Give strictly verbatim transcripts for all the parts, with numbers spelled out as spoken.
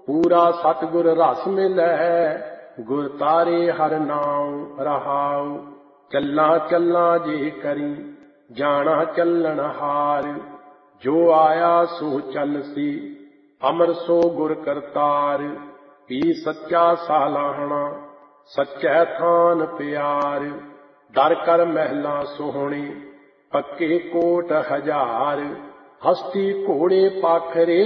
पूरा सतगुर रस मिलै, गुर तारे हर नाम रहाऊ। चलना चलना जे करी, जाना चलन हार। जो आया सो चलसी, अमर सो गुर करतार। पी सच्चा सालाहना, सच्चै थान प्यार। दर कर महला सोहणे, पक्के कोट हजार। हस्ती घोड़े पाखरे,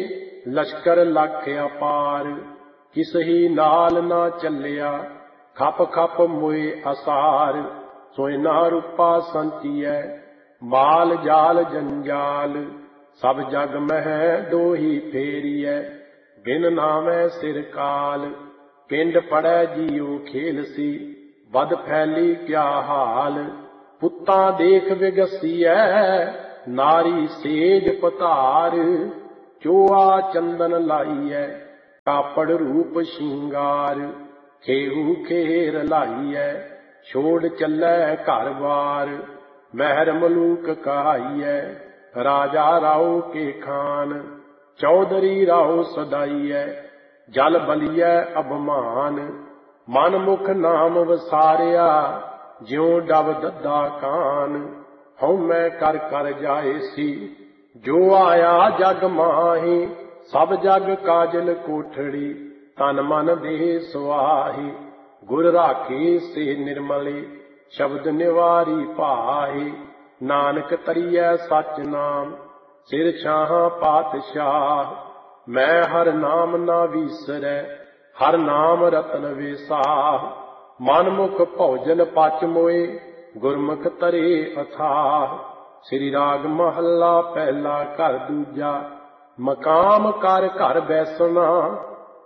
लश्कर लख अपार। किसही नाल ना चलिया, खप खप मोए असार। सोयना रूपा संचियै, माल जाल जंजाल। सब जग मह डोही फेरियै, बिन नामै सिर काल। पिंड पड़ै जियो खेलसी, बद फैली क्या हाल। पुत्तां देख विगसियै, नारी सेज पतार। चोआ चंदन लाइयै, कापड़ रूप शिंगार। खेहू खेर लाइयै, छोड़ चलै घर बार। महर मलूक कहाइयै, राजा राव के खान। चौधरी राव सदाइयै, जल बलियै अभमान। मन मुख नाम वसारिया, ज्यों डब दद्दा कान। हਉਮੈ कर कर जाएसी, जो आया जग माही। सब जग काजल कोठड़ी, तन मन देह सुआही। गुर राखे से निर्मले, शब्द निवारी पाहे। नानक तरियै सच नाम, सिर छाहां पातशाह। मैं हर नाम ना विसरै, हर नाम रतन विसाह। मन मुख भोजन पच मोए, गुरमुख तरे अथाह। श्री राग महला पहला घर दूजा, मकाम कर घर बैसना।